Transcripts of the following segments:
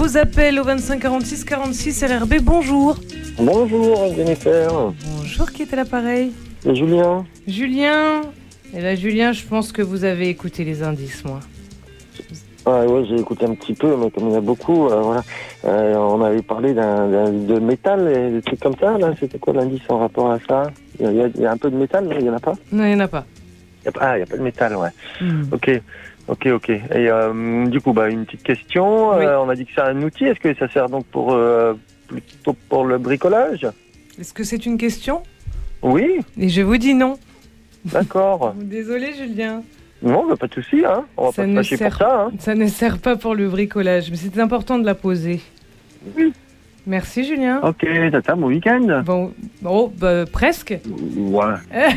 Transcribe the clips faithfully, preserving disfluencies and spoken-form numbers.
vos appels au vingt-cinq quarante-six quarante-six R R B. Bonjour. Bonjour Jennifer. Bonjour, qui est à l'appareil? C'est Julien. Julien. Eh bien Julien, je pense que vous avez écouté les indices, moi. Ah, ouais, j'ai écouté un petit peu, mais comme il y en a beaucoup, euh, voilà. Euh, on avait parlé d'un, d'un, de métal et des trucs comme ça, là. C'était quoi l'indice en rapport à ça? Il y a, il y a un peu de métal, non? Il n'y en a pas? Non, il n'y en a pas. Il y a pas. Ah, il n'y a pas de métal, ouais. Hmm. Ok, ok, ok. Et euh, du coup, bah, une petite question. Oui. Euh, on a dit que c'est un outil. Est-ce que ça sert donc pour, euh, plutôt pour le bricolage? Est-ce que c'est une question? Oui, Et je vous dis non. d'accord. Désolé, Julien. Non, bah, pas de souci, hein. On va Ça pas se ne fâcher sert- pour ça, hein. Ça ne sert pas pour le bricolage, mais c'était important de la poser. Oui. Merci, Julien. Ok, tata, bon week-end. Bon, oh, bah, presque. Ouais.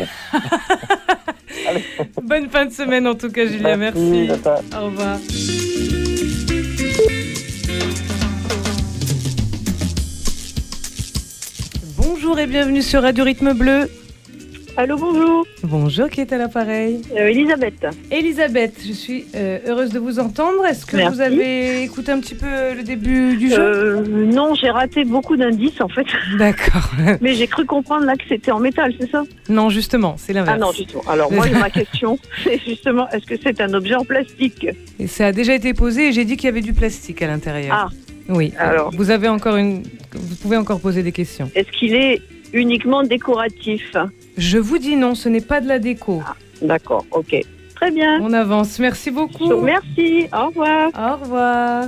Bonne fin de semaine en tout cas, Julien. Merci. Tata. Au revoir. Bonjour et bienvenue sur Radio Rythme Bleu. Allô, bonjour. Bonjour, qui est à l'appareil? Euh, Elisabeth. Elisabeth, je suis euh, heureuse de vous entendre. Est-ce que Merci. vous avez écouté un petit peu le début du jeu? Euh, non, j'ai raté beaucoup d'indices en fait. D'accord. Mais j'ai cru comprendre là que c'était en métal, c'est ça? Non, justement, c'est l'inverse. Ah non, justement. Alors moi, ma question, c'est justement, est-ce que c'est un objet en plastique? Et ça a déjà été posé et j'ai dit qu'il y avait du plastique à l'intérieur. Ah, Oui. alors. Vous avez encore une. Vous pouvez encore poser des questions. est-ce qu'il est uniquement décoratif? Je vous dis non, ce n'est pas de la déco. D'accord, ok. Très bien. On avance. Merci beaucoup. Merci, au revoir. Au revoir.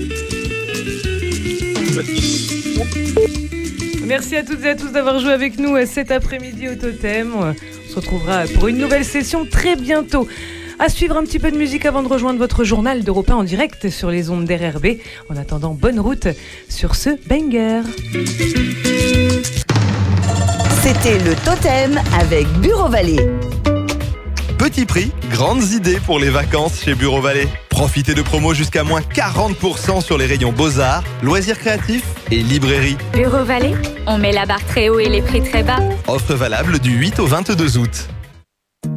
Merci à toutes et à tous d'avoir joué avec nous cet après-midi au Totem. On se retrouvera pour une nouvelle session très bientôt. À suivre un petit peu de musique avant de rejoindre votre journal d'Europe un en direct sur les ondes d'R R B. En attendant, bonne route sur ce banger. C'était le Totem avec Bureau Vallée. Petit prix, grandes idées pour les vacances chez Bureau Vallée. Profitez de promos jusqu'à moins quarante pour cent sur les rayons beaux-arts, loisirs créatifs et librairie. Bureau Vallée, on met la barre très haut et les prix très bas. Offre valable du huit au vingt-deux août.